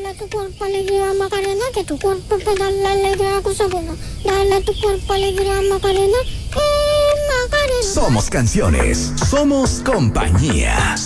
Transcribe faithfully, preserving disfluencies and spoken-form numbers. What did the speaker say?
Dale a tu cuerpo alegría Macarena, que tu cuerpo te da la alegría, cosa buena. Dale a tu cuerpo alegría Macarena, eh, Macarena. Somos canciones, somos compañía.